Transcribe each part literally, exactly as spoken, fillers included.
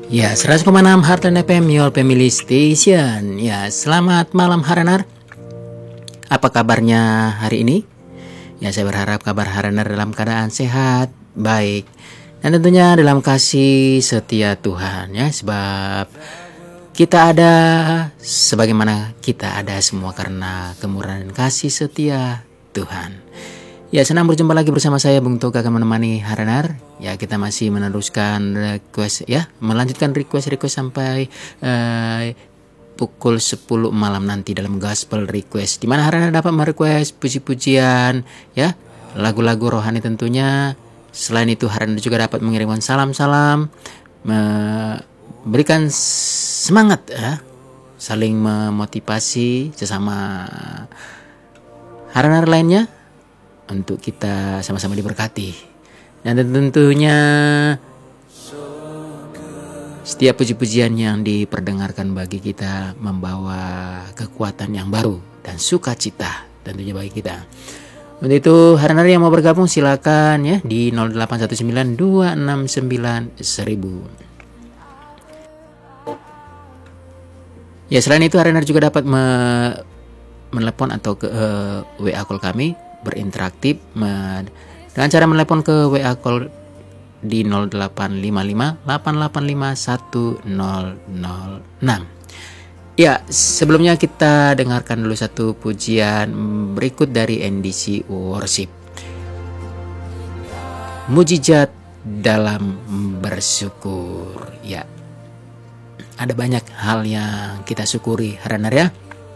Ya, seratus koma enam Heartland F M, your family station. Ya, selamat malam Haranar. Apa kabarnya hari ini? Ya, saya berharap kabar Haranar dalam keadaan sehat, baik, dan tentunya dalam kasih setia Tuhan ya, sebab kita ada sebagaimana kita ada semua karena kemurahan dan kasih setia Tuhan. Ya, senang berjumpa lagi bersama saya Bung Toga akan menemani Haranar. Ya, kita masih meneruskan request ya, melanjutkan request-request sampai uh, pukul sepuluh malam nanti dalam gospel request, di mana Haranar dapat merequest puji-pujian ya, lagu-lagu rohani tentunya. Selain itu Haranar juga dapat mengirimkan salam-salam, memberikan semangat ya, saling memotivasi sesama Haranar lainnya untuk kita sama-sama diberkati. Dan tentunya setiap puji-pujian yang diperdengarkan bagi kita membawa kekuatan yang baru dan sukacita tentunya bagi kita. Untuk itu Haranar yang mau bergabung silakan ya di nol delapan satu sembilan dua enam sembilan seribu. Ya, selain itu Haranar juga dapat me- menelepon atau ke uh, W A call kami berinteraktif me- dengan cara menelepon ke W A call di nol delapan lima lima delapan delapan lima satu nol nol enam. Ya, sebelumnya kita dengarkan dulu satu pujian berikut dari N D C Worship. Mujizat dalam bersyukur. Ya, ada banyak hal yang kita syukuri Haranar ya.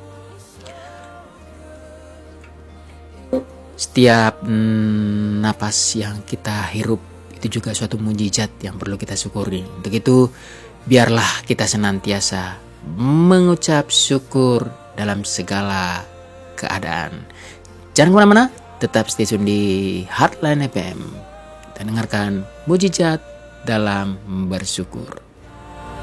Setiap mm, napas yang kita hirup itu juga suatu mujizat yang perlu kita syukuri. Untuk itu, biarlah kita senantiasa mengucap syukur dalam segala keadaan. Jangan kemana-mana, tetap stay tune di Heartland F M dan dengarkan mujizat dalam bersyukur.